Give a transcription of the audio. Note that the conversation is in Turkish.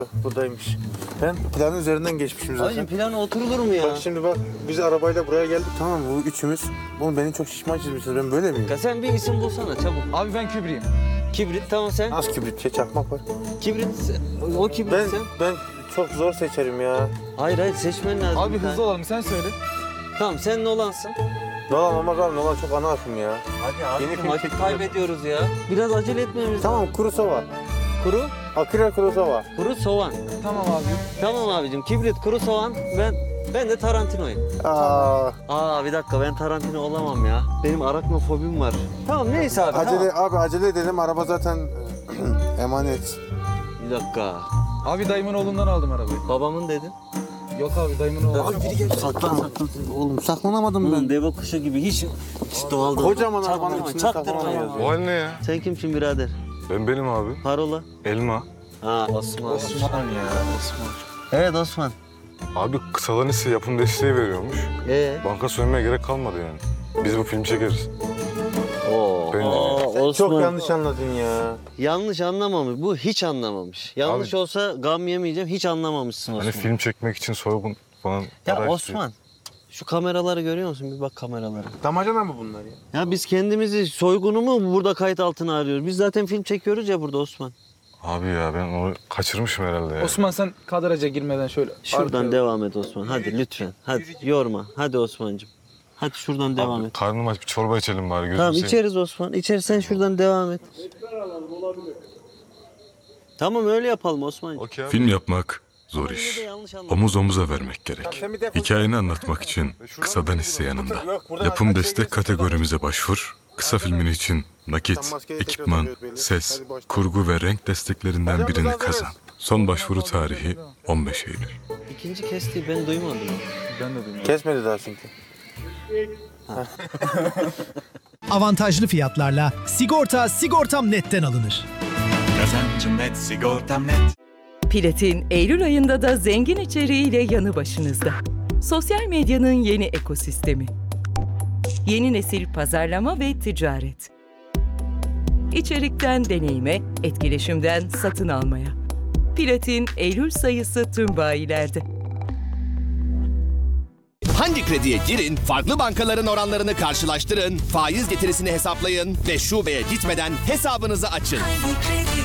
Buradaymış. Ben planın üzerinden geçmişim zaten. Hacım plana oturulur mu ya? Bak şimdi bak biz arabayla buraya geldik tamam mı? Bu üçümüz. Bunu beni çok şişman çizmişsiniz. Ben böyle miyim? Ya sen bir isim bulsana çabuk. Abi ben Kübriyim. Kibrit tamam sen. Nasıl kibrit? Çakmak var. Kibrit o kibrit Ben, sen. ben çok zor seçerim ya. Hayır seçmen lazım. Abi bir tane. hızlı olalım sen söyle. Tamam sen Nolan'sın. Nolan olmaz abi. Nolan çok ana akım ya. Hadi Yeni film vakit çektiler. kaybediyoruz ya. Biraz acele etmemiz. Tamam Kurosawa. Kuru, Akira Kurosawa. kuru soğan. Tamam abi. Tamam abicim kibrit, kuru soğan. Ben de Tarantino'yum. Bir dakika ben Tarantino olamam ya. Benim araknofobim var. Tamam neyse abi. Acele edelim. Araba zaten emanet. Bir dakika. Abi dayımın oğlundan aldım arabayı. Babamın dedin. Yok abi dayımın oğlu. Abi biri geldi. Saklan. Oğlum saklanamadım ben. Oğlum deve kuşu gibi hiç doğal değil. Kocaman arabanın içinde Çaktırma saklanamıyoruz. ya. O hal ne ya? Sen kimsin birader? Benim abi. Parola. Elma. Ha Osman. Osman ya Osman. Evet Osman. Abi kısalan hisse yapım desteği veriyormuş. Banka soymaya gerek kalmadı yani. Biz bu film çekeriz. Bence. Osman. Çok yanlış anladın ya. Yanlış anlamamış. Bu hiç anlamamış. Yanlış Abi- olsa gam yemeyeceğim. Hiç anlamamışsın Osman. Hani film çekmek için soygun falan. Ya para Osman. Şu kameraları görüyor musun? Bir bak kameralara. Damacana mı bunlar ya? Ya biz kendimizi soygunu mu burada kayıt altına arıyoruz? Biz zaten film çekiyoruz ya burada Osman. istiyor. Abi ya ben onu kaçırmışım herhalde ya. Osman sen kadraja girmeden şöyle. Şuradan arkaya- devam et Osman. Hadi lütfen. Hadi yorma. Hadi Osman'cığım. Hadi şuradan devam Abi, et. karnım aç bir çorba içelim bari. Gözüm Tamam seveyim. içeriz Osman. İçersen şuradan devam et. Tamam öyle yapalım Osman'cığım. Okey abi. Film yapmak zor iş. Omuz omuza vermek gerek. Hikayeni anlatmak için kısadan hisse yanında. Yapım destek kategorimize başvur. Kısa filmin için nakit, ekipman, ses, kurgu ve renk desteklerinden birini kazan. Son başvuru tarihi 15 Eylül. İkinci kestiği ben duymadım. Ben de duymadım. Kesmedi daha çünkü. Avantajlı fiyatlarla Sigortam Net'ten alınır. Kazancım net, sigortam net. Platin, Eylül ayında da zengin içeriğiyle yanı başınızda. Sosyal medyanın yeni ekosistemi. Yeni nesil pazarlama ve ticaret. İçerikten deneyime, etkileşimden satın almaya. Platin, Eylül sayısı tüm bayilerde. Hangi krediye girin, farklı bankaların oranlarını karşılaştırın, faiz getirisini hesaplayın ve şubeye gitmeden hesabınızı açın.